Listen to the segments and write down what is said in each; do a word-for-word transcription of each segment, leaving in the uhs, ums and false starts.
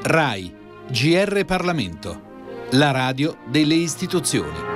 RAI, G R Parlamento, la radio delle istituzioni.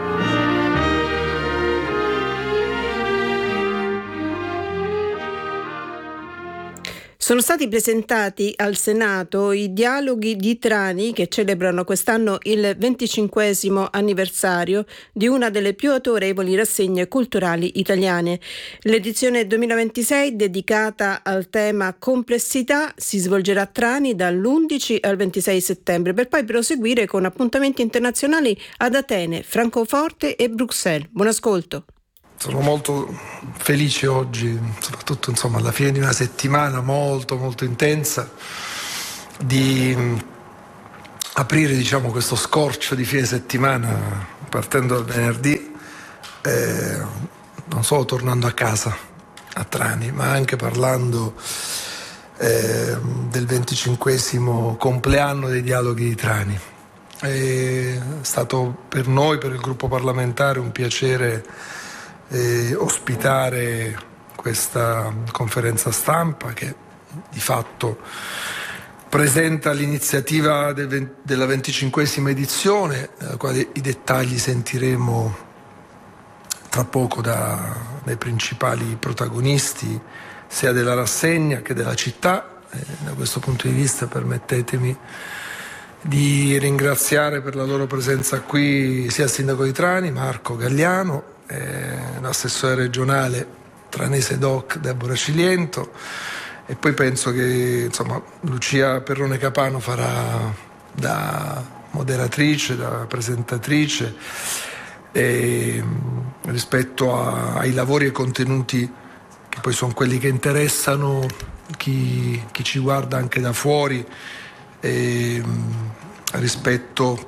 Sono stati presentati al Senato i dialoghi di Trani che celebrano quest'anno il venticinquesimo anniversario di una delle più autorevoli rassegne culturali italiane. L'edizione duemilaventisei, dedicata al tema complessità, si svolgerà a Trani dall'undici al ventisei settembre, per poi proseguire con appuntamenti internazionali ad Atene, Francoforte e Bruxelles. Buon ascolto. Sono molto felice oggi, soprattutto insomma alla fine di una settimana molto molto intensa, di aprire diciamo questo scorcio di fine settimana partendo dal venerdì, eh, non solo tornando a casa a Trani, ma anche parlando eh, del venticinquesimo compleanno dei dialoghi di Trani. È stato per noi, per il gruppo parlamentare, un piacere Eh, ospitare questa conferenza stampa che di fatto presenta l'iniziativa del, della venticinquesima edizione, nella quale i dettagli sentiremo tra poco da, dai principali protagonisti sia della rassegna che della città. Eh, da questo punto di vista permettetemi di ringraziare per la loro presenza qui sia il sindaco di Trani, Marco Galliano, Eh, l'assessore regionale tranese doc Deborah Ciliento, e poi penso che insomma Lucia Perrone Capano farà da moderatrice, da presentatrice, e, rispetto a, ai lavori e contenuti che poi sono quelli che interessano chi, chi ci guarda anche da fuori, e, rispetto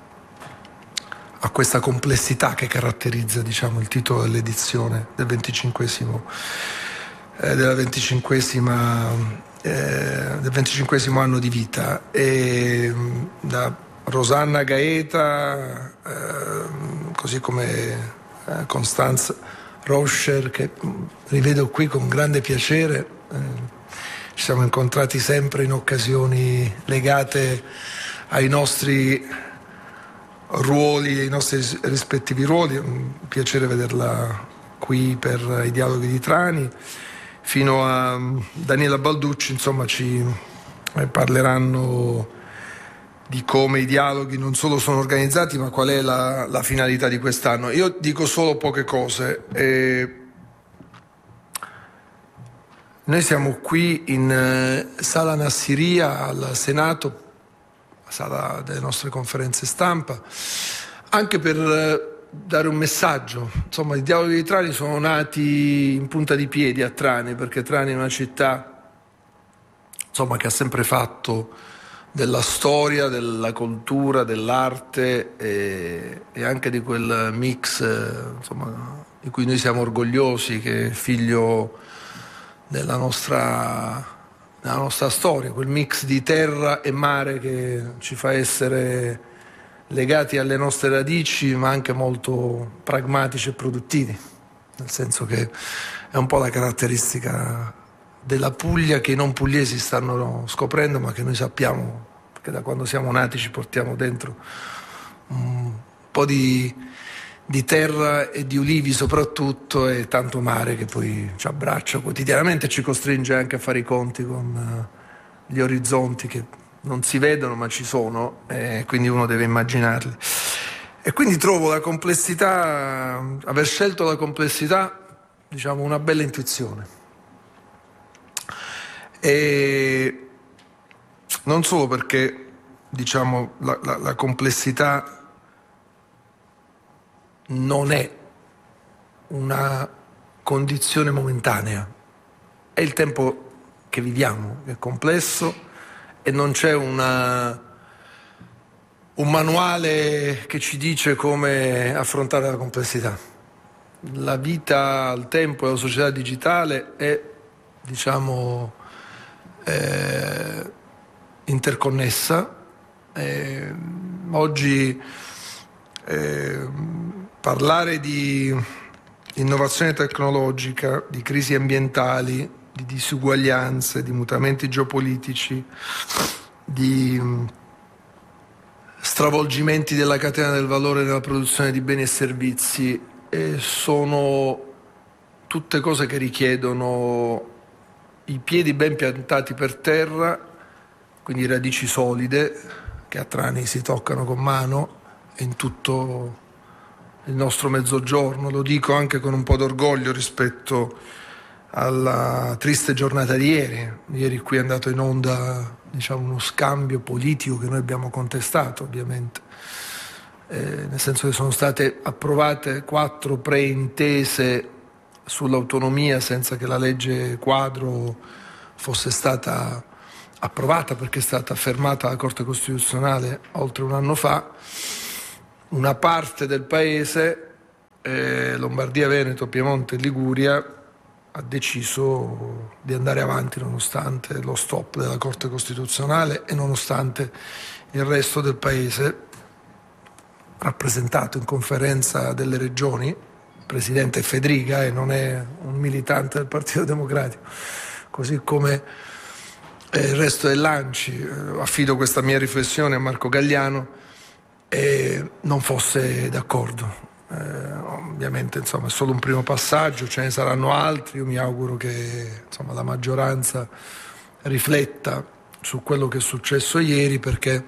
a questa complessità che caratterizza diciamo il titolo dell'edizione del venticinquesimo eh, della venticinquesima eh, del venticinquesimo anno di vita. E da Rosanna Gaeta eh, così come eh, Constanze Roscher, che rivedo qui con grande piacere, eh, ci siamo incontrati sempre in occasioni legate ai nostri ruoli, ai nostri rispettivi ruoli. È un piacere vederla qui per i dialoghi di Trani, fino a Daniela Balducci, insomma ci parleranno di come i dialoghi non solo sono organizzati, ma qual è la, la finalità di quest'anno. Io dico solo poche cose. Eh, noi siamo qui in eh, Sala Nassiria al Senato, sala delle nostre conferenze stampa, anche per eh, dare un messaggio. Insomma, i dialoghi di Trani sono nati in punta di piedi a Trani, perché Trani è una città insomma che ha sempre fatto della storia, della cultura, dell'arte e, e anche di quel mix eh, insomma, di cui noi siamo orgogliosi, che è figlio della nostra nella nostra storia, quel mix di terra e mare che ci fa essere legati alle nostre radici, ma anche molto pragmatici e produttivi, nel senso che è un po' la caratteristica della Puglia che i non pugliesi stanno scoprendo, ma che noi sappiamo, perché da quando siamo nati ci portiamo dentro un po' di, di terra e di ulivi soprattutto, e tanto mare che poi ci abbraccia quotidianamente e ci costringe anche a fare i conti con gli orizzonti che non si vedono ma ci sono, e quindi uno deve immaginarli. E quindi trovo la complessità, aver scelto la complessità, diciamo, una bella intuizione. E non solo perché diciamo la, la, la complessità non è una condizione momentanea, è il tempo che viviamo, che è complesso, e non c'è una, un manuale che ci dice come affrontare la complessità. La vita al tempo e la società digitale è, diciamo, eh, interconnessa. Eh, oggi eh, parlare di innovazione tecnologica, di crisi ambientali, di disuguaglianze, di mutamenti geopolitici, di stravolgimenti della catena del valore nella produzione di beni e servizi, e sono tutte cose che richiedono i piedi ben piantati per terra, quindi radici solide che a Trani si toccano con mano e in tutto il nostro mezzogiorno. Lo dico anche con un po' d'orgoglio rispetto alla triste giornata di ieri. Ieri qui è andato in onda, diciamo, uno scambio politico che noi abbiamo contestato, ovviamente, eh, nel senso che sono state approvate quattro preintese sull'autonomia senza che la legge quadro fosse stata approvata, perché è stata fermata la Corte Costituzionale oltre un anno fa. Una parte del paese, eh, Lombardia, Veneto, Piemonte e Liguria, ha deciso di andare avanti nonostante lo stop della Corte Costituzionale e nonostante il resto del paese, rappresentato in conferenza delle regioni, il presidente è Fedriga e non è un militante del Partito Democratico, così come il resto dell'A N C I, affido questa mia riflessione a Marco Gagliano, e non fosse d'accordo. Eh, ovviamente, insomma, è solo un primo passaggio, ce ne saranno altri. Io mi auguro che, insomma, la maggioranza rifletta su quello che è successo ieri, perché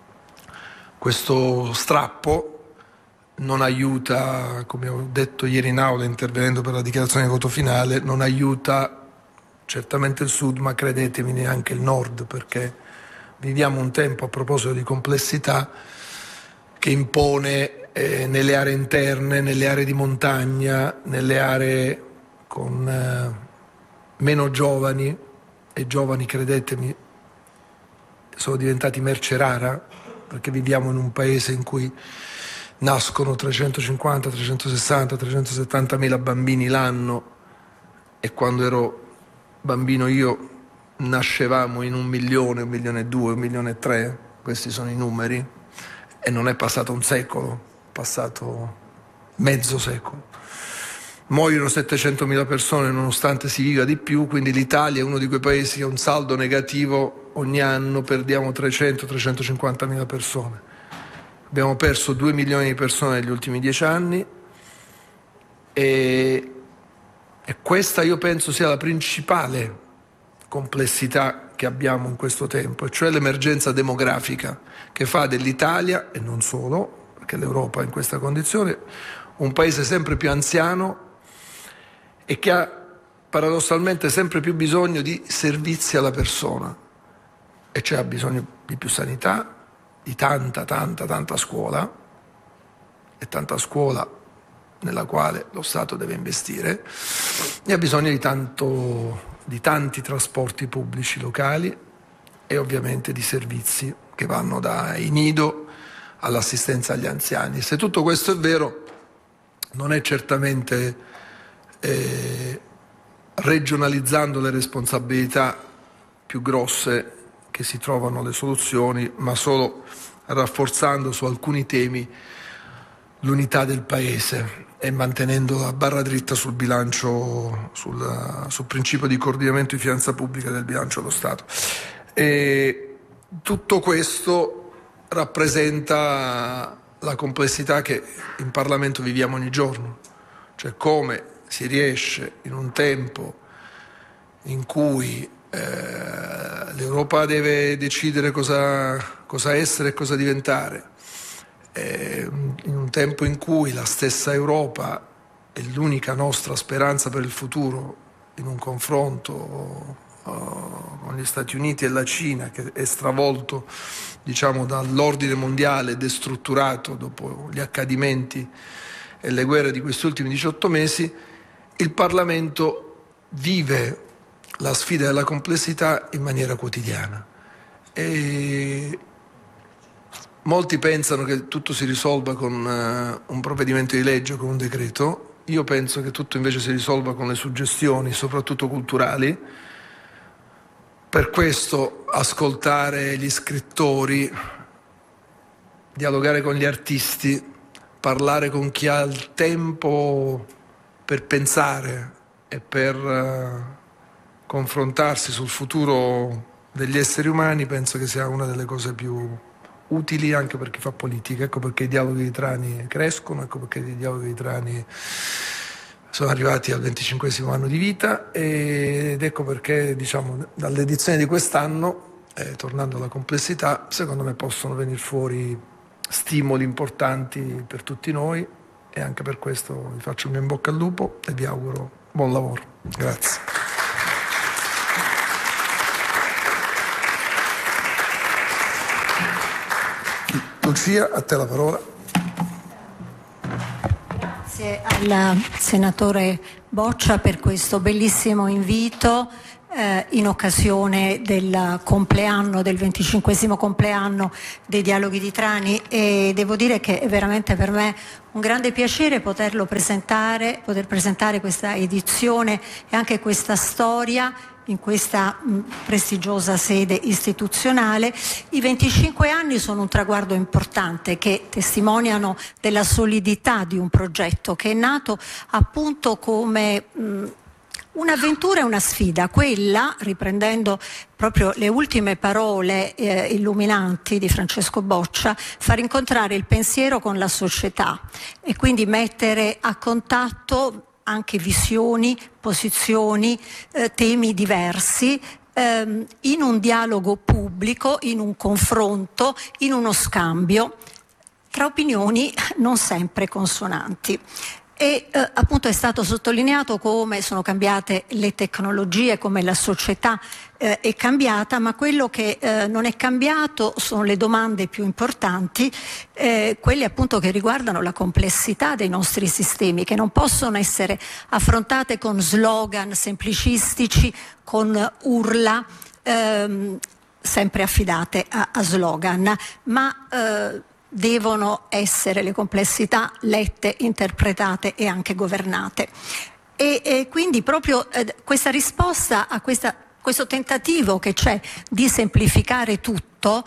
questo strappo non aiuta, come ho detto ieri in aula intervenendo per la dichiarazione di voto finale, non aiuta certamente il Sud, ma credetemi neanche il Nord, perché viviamo un tempo, a proposito di complessità, che impone eh, nelle aree interne, nelle aree di montagna, nelle aree con eh, meno giovani, e giovani, credetemi, sono diventati merce rara, perché viviamo in un paese in cui nascono trecentocinquanta, trecentosessanta, trecentosettanta mila bambini l'anno, e quando ero bambino io nascevamo in un milione, un milione e due, un milione e tre, questi sono i numeri, e non è passato un secolo, è passato mezzo secolo. Muoiono settecentomila persone nonostante si viva di più, quindi l'Italia è uno di quei paesi che ha un saldo negativo ogni anno, perdiamo trecento trecentocinquanta mila persone. Abbiamo perso due milioni di persone negli ultimi dieci anni e, e questa io penso sia la principale complessità che abbiamo in questo tempo, cioè l'emergenza demografica che fa dell'Italia, e non solo, perché l'Europa è in questa condizione, un paese sempre più anziano e che ha paradossalmente sempre più bisogno di servizi alla persona, e cioè ha bisogno di più sanità, di tanta, tanta, tanta scuola, e tanta scuola nella quale lo Stato deve investire, e ha bisogno di tanto, di tanti trasporti pubblici locali e ovviamente di servizi che vanno dai nido all'assistenza agli anziani. Se tutto questo è vero, non è certamente eh, regionalizzando le responsabilità più grosse che si trovano le soluzioni, ma solo rafforzando su alcuni temi l'unità del Paese e mantenendo la barra dritta sul bilancio, sul, sul principio di coordinamento di finanza pubblica del bilancio dello Stato. E tutto questo rappresenta la complessità che in Parlamento viviamo ogni giorno, cioè come si riesce in un tempo in cui eh, l'Europa deve decidere cosa, cosa essere e cosa diventare, eh, in un tempo in cui la stessa Europa è l'unica nostra speranza per il futuro in un confronto uh, con gli Stati Uniti e la Cina, che è stravolto, diciamo, dall'ordine mondiale destrutturato dopo gli accadimenti e le guerre di questi ultimi diciotto mesi, il Parlamento vive la sfida della complessità in maniera quotidiana. E molti pensano che tutto si risolva con uh, un provvedimento di legge, con un decreto. Io penso che tutto invece si risolva con le suggestioni, soprattutto culturali. Per questo ascoltare gli scrittori, dialogare con gli artisti, parlare con chi ha il tempo per pensare e per uh, confrontarsi sul futuro degli esseri umani, penso che sia una delle cose più utili anche per chi fa politica. Ecco perché i dialoghi di Trani crescono, ecco perché i dialoghi di Trani sono arrivati al venticinquesimo anno di vita, ed ecco perché, diciamo, dall'edizione di quest'anno, eh, tornando alla complessità, secondo me possono venire fuori stimoli importanti per tutti noi, e anche per questo vi faccio il mio in bocca al lupo e vi auguro buon lavoro. Grazie. Lucia, a te la parola. Grazie al senatore Boccia per questo bellissimo invito eh, in occasione del compleanno, del venticinquesimo compleanno dei Dialoghi di Trani, e devo dire che è veramente per me un grande piacere poterlo presentare, poter presentare questa edizione e anche questa storia in questa mh, prestigiosa sede istituzionale. I venticinque anni sono un traguardo importante che testimoniano della solidità di un progetto che è nato appunto come mh, un'avventura e una sfida, quella, riprendendo proprio le ultime parole eh, illuminanti di Francesco Boccia, far incontrare il pensiero con la società e quindi mettere a contatto anche visioni, posizioni, eh, temi diversi ehm, in un dialogo pubblico, in un confronto, in uno scambio tra opinioni non sempre consonanti. E eh, appunto è stato sottolineato come sono cambiate le tecnologie, come la società eh, è cambiata, ma quello che eh, non è cambiato sono le domande più importanti, eh, quelle appunto che riguardano la complessità dei nostri sistemi, che non possono essere affrontate con slogan semplicistici, con urla ehm, sempre affidate a, a slogan, ma eh, devono essere le complessità lette, interpretate e anche governate. E, e quindi proprio eh, questa risposta a questa, questo tentativo che c'è di semplificare tutto,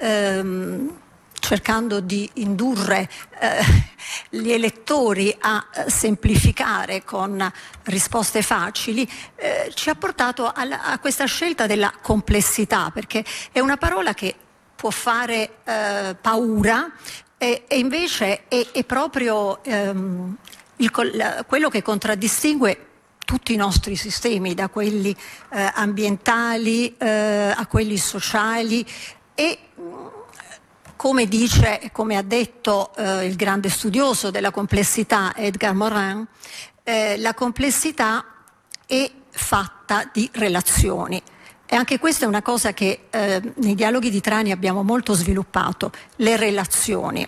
ehm, cercando di indurre eh, gli elettori a eh, semplificare con risposte facili, eh, ci ha portato alla, a questa scelta della complessità, perché è una parola che può fare eh, paura e, e invece è, è proprio ehm, il, la, quello che contraddistingue tutti i nostri sistemi, da quelli eh, ambientali eh, a quelli sociali, e come dice, come ha detto eh, il grande studioso della complessità Edgar Morin, eh, la complessità è fatta di relazioni. E anche questa è una cosa che eh, nei dialoghi di Trani abbiamo molto sviluppato, le relazioni.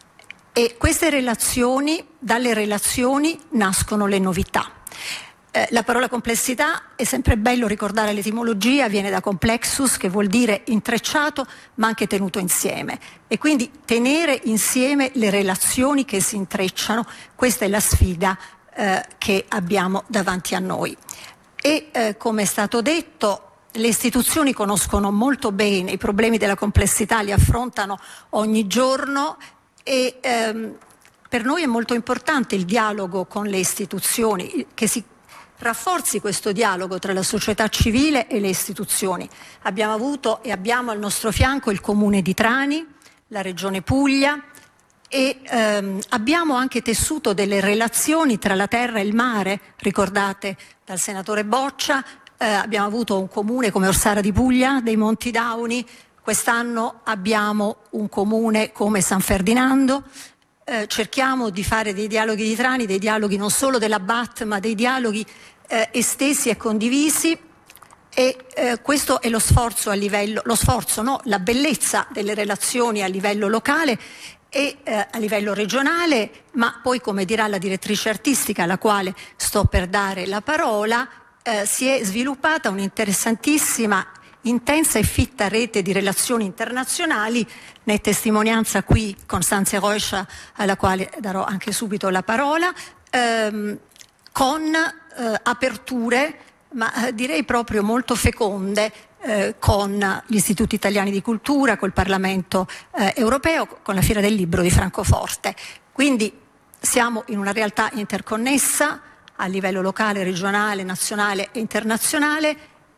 E queste relazioni, dalle relazioni nascono le novità. Eh, la parola complessità, è sempre bello ricordare l'etimologia, viene da complexus, che vuol dire intrecciato ma anche tenuto insieme. E quindi tenere insieme le relazioni che si intrecciano, questa è la sfida eh, che abbiamo davanti a noi. E eh, come è stato detto, le istituzioni conoscono molto bene i problemi della complessità, li affrontano ogni giorno, e ehm, per noi è molto importante il dialogo con le istituzioni, che si rafforzi questo dialogo tra la società civile e le istituzioni. Abbiamo avuto e abbiamo al nostro fianco il Comune di Trani, la Regione Puglia, e ehm, abbiamo anche tessuto delle relazioni tra la terra e il mare, ricordate dal senatore Boccia. Eh, abbiamo avuto un comune come Orsara di Puglia, dei Monti Dauni, quest'anno abbiamo un comune come San Ferdinando. Eh, cerchiamo di fare dei dialoghi di Trani, dei dialoghi non solo della B A T, ma dei dialoghi eh, estesi e condivisi, e eh, questo è lo sforzo a livello, lo sforzo, no? La bellezza delle relazioni a livello locale e eh, a livello regionale, ma poi, come dirà la direttrice artistica alla quale sto per dare la parola, Eh, si è sviluppata un'interessantissima, intensa e fitta rete di relazioni internazionali. Ne è testimonianza qui Constanze Rocha, alla quale darò anche subito la parola, ehm, con eh, aperture, ma eh, direi proprio molto feconde, eh, con gli istituti italiani di cultura, col Parlamento eh, europeo, con la Fiera del Libro di Francoforte. Quindi siamo in una realtà interconnessa a livello locale, regionale, nazionale e internazionale, e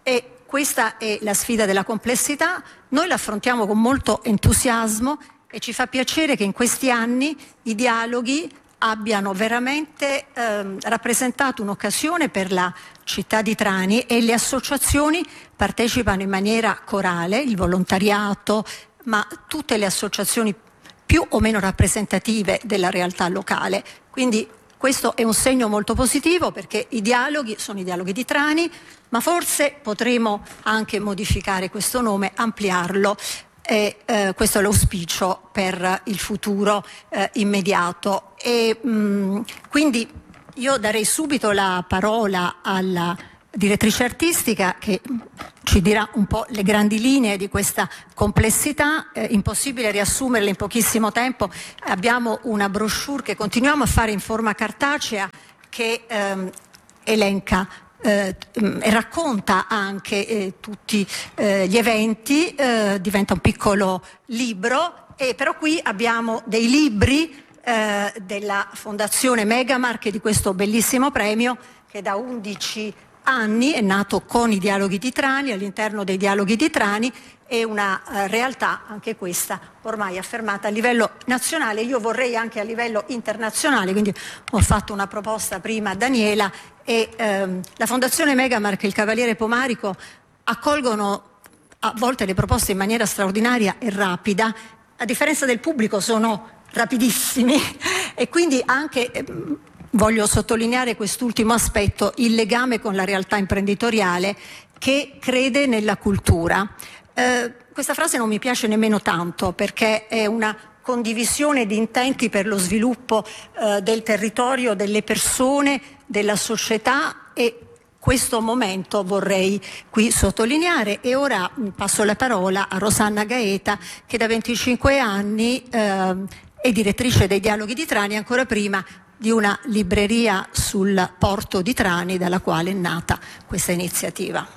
questa è la sfida della complessità, noi l'affrontiamo con molto entusiasmo e ci fa piacere che in questi anni i dialoghi abbiano veramente ehm, rappresentato un'occasione per la città di Trani, e le associazioni partecipano in maniera corale, il volontariato, ma tutte le associazioni più o meno rappresentative della realtà locale. Quindi questo è un segno molto positivo, perché i dialoghi sono i dialoghi di Trani, ma forse potremo anche modificare questo nome, ampliarlo. E eh, questo è l'auspicio per il futuro eh, immediato. E, mh, quindi io darei subito la parola alla direttrice artistica, che ci dirà un po' le grandi linee di questa complessità. Eh, impossibile riassumerle in pochissimo tempo. Abbiamo una brochure che continuiamo a fare in forma cartacea, che ehm, elenca Eh, e racconta anche eh, tutti eh, gli eventi, eh, diventa un piccolo libro, e però qui abbiamo dei libri eh, della Fondazione Megamark, e di questo bellissimo premio che da undici anni è nato con i dialoghi di Trani, all'interno dei dialoghi di Trani, è una eh, realtà anche questa ormai affermata a livello nazionale. Io vorrei anche a livello internazionale, quindi ho fatto una proposta prima a Daniela, e ehm, la Fondazione Megamark e il Cavaliere Pomarico accolgono a volte le proposte in maniera straordinaria e rapida. A differenza del pubblico sono rapidissimi e quindi anche ehm, voglio sottolineare quest'ultimo aspetto, il legame con la realtà imprenditoriale che crede nella cultura. Eh, questa frase non mi piace nemmeno tanto, perché è una condivisione di intenti per lo sviluppo eh, del territorio, delle persone, della società, e questo momento vorrei qui sottolineare. E ora passo la parola a Rosanna Gaeta, che da venticinque anni eh, è direttrice dei dialoghi di Trani, ancora prima di una libreria sul porto di Trani, dalla quale è nata questa iniziativa.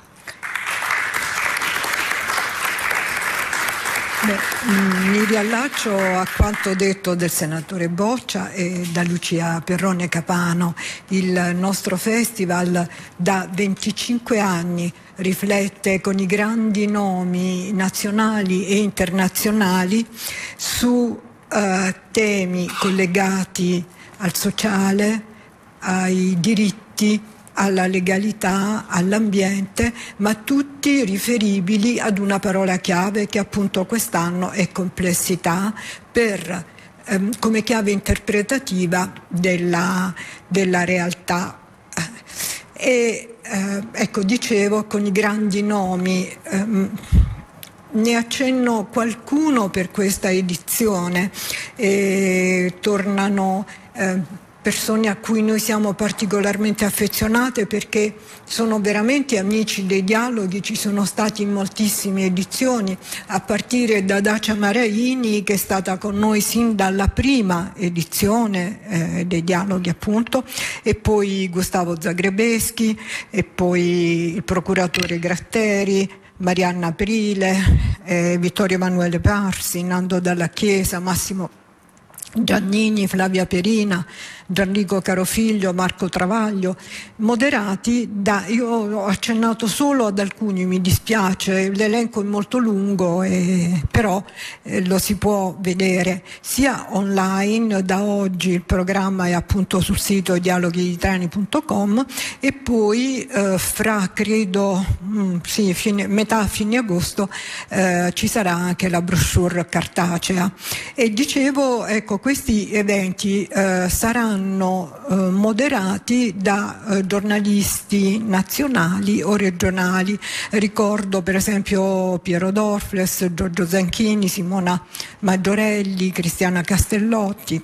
Beh, mi riallaccio a quanto detto del senatore Boccia e da Lucia Perrone Capano. Il nostro festival da venticinque anni riflette con i grandi nomi nazionali e internazionali su uh, temi collegati al sociale, ai diritti, alla legalità, all'ambiente, ma tutti riferibili ad una parola chiave che appunto quest'anno è complessità, per, ehm, come chiave interpretativa della, della realtà. E eh, ecco, dicevo, con i grandi nomi, ehm, ne accenno qualcuno per questa edizione. E tornano eh, persone a cui noi siamo particolarmente affezionate, perché sono veramente amici dei dialoghi, ci sono stati in moltissime edizioni, a partire da Dacia Maraini, che è stata con noi sin dalla prima edizione eh, dei dialoghi appunto, e poi Gustavo Zagrebeschi, e poi il procuratore Gratteri, Marianna Aprile, eh, Vittorio Emanuele Parsi, Nando Dalla Chiesa, Massimo Giannini, Flavia Perina, Gianrico Carofiglio, Marco Travaglio, moderati da, io ho accennato solo ad alcuni, mi dispiace, l'elenco è molto lungo, e, però eh, lo si può vedere sia online, da oggi il programma è appunto sul sito dialoghi di trani punto com, e poi eh, fra credo mh, sì, fine, metà fine agosto eh, ci sarà anche la brochure cartacea. E dicevo, ecco, questi eventi eh, saranno eh, moderati da eh, giornalisti nazionali o regionali. Ricordo per esempio Piero Dorfles, Giorgio Zanchini, Simona Maggiorelli, Cristiana Castellotti,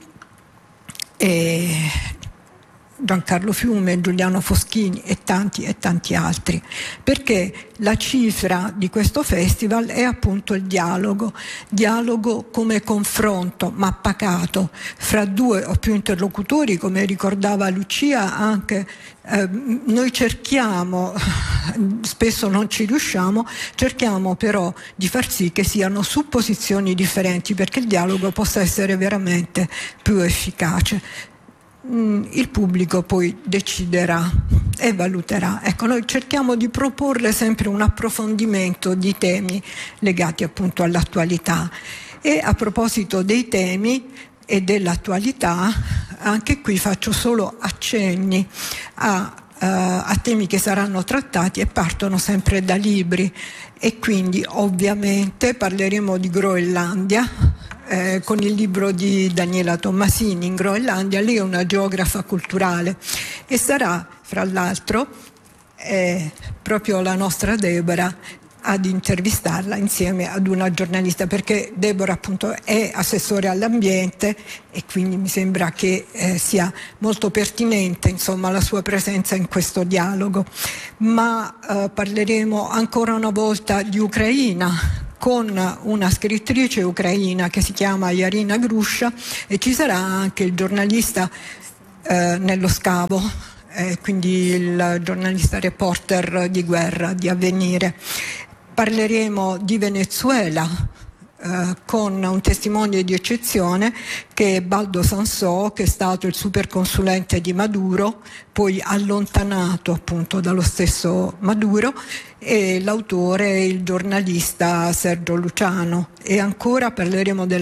e Giancarlo Fiume, Giuliano Foschini e tanti e tanti altri, perché la cifra di questo festival è appunto il dialogo, dialogo come confronto, ma pacato, fra due o più interlocutori, come ricordava Lucia. Anche eh, noi cerchiamo, spesso non ci riusciamo, cerchiamo però di far sì che siano su posizioni differenti, perché il dialogo possa essere veramente più efficace. Il pubblico poi deciderà. e valuterà. Ecco, noi cerchiamo di proporre sempre un approfondimento di temi legati appunto all'attualità. E a proposito dei temi e dell'attualità, anche qui faccio solo accenni a, uh, a temi che saranno trattati e partono sempre da libri, e quindi ovviamente parleremo di Groenlandia eh, con il libro di Daniela Tommasini, In Groenlandia. Lei è una geografa culturale e sarà, fra l'altro, eh, proprio la nostra Deborah ad intervistarla insieme ad una giornalista, perché Deborah appunto è assessore all'ambiente e quindi mi sembra che eh, sia molto pertinente, insomma, la sua presenza in questo dialogo. Ma eh, parleremo ancora una volta di Ucraina con una scrittrice ucraina che si chiama Yarina Grusha, e ci sarà anche il giornalista eh, Nello Scavo, eh, quindi il giornalista reporter di guerra di Avvenire. Parleremo di Venezuela eh, con un testimone di eccezione che è Baldo Sansò, che è stato il superconsulente di Maduro, poi allontanato appunto dallo stesso Maduro, e l'autore è il giornalista Sergio Luciano. E ancora parleremo del